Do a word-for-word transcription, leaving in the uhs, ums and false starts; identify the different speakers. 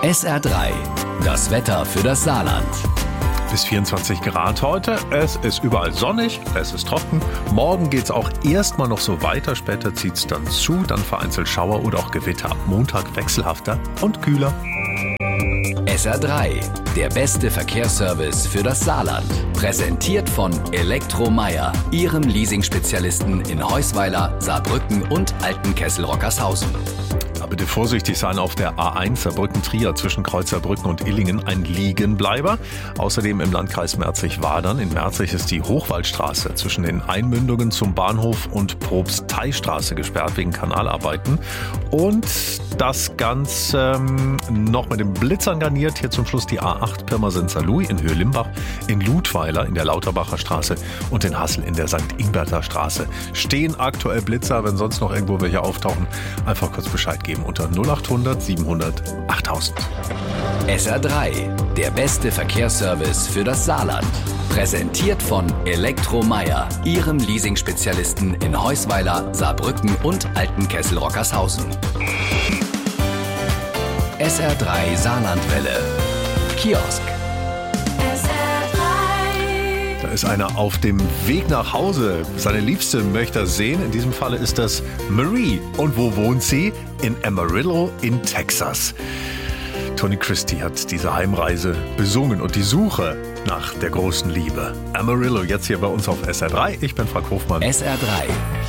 Speaker 1: S R drei, das Wetter für das Saarland.
Speaker 2: Bis vierundzwanzig Grad heute. Es ist überall sonnig, es ist trocken. Morgen geht es auch erstmal noch so weiter. Später zieht es dann zu, dann vereinzelt Schauer oder auch Gewitter. Ab Montag wechselhafter und kühler.
Speaker 1: S R drei, der beste Verkehrsservice für das Saarland. Präsentiert von Elektromeyer, Ihrem Leasing-Spezialisten in Heusweiler, Saarbrücken und Altenkessel-Rockershausen.
Speaker 2: Bitte vorsichtig sein auf der A eins Saarbrücken-Trier zwischen Kreuzerbrücken und Illingen, ein Liegenbleiber. Außerdem im Landkreis Merzig-Wadern. In Merzig ist die Hochwaldstraße zwischen den Einmündungen zum Bahnhof und Propsteistraße gesperrt wegen Kanalarbeiten. Und das Ganze ähm, noch mit dem Blitzern garniert. Hier zum Schluss die A acht Pirmasens-Saarlouis in Höhe-Limbach, in Ludweiler in der Lauterbacher Straße und in Hassel in der Sankt Ingberter Straße. Stehen aktuell Blitzer, wenn sonst noch irgendwo welche auftauchen, einfach kurz Bescheid geben unter null acht hundert siebenhundert achttausend.
Speaker 1: S R drei, der beste Verkehrsservice für das Saarland. Präsentiert von Elektromeyer, Ihrem Leasing-Spezialisten in Heusweiler, Saarbrücken und Altenkessel-Rockershausen. S R drei Saarlandwelle. Kiosk.
Speaker 2: Da ist einer auf dem Weg nach Hause. Seine Liebste möchte er sehen. In diesem Falle ist das Marie. Und wo wohnt sie? In Amarillo in Texas. Tony Christie hat diese Heimreise besungen und die Suche nach der großen Liebe. Amarillo jetzt hier bei uns auf S R drei. Ich bin Frank Hofmann.
Speaker 1: S R drei.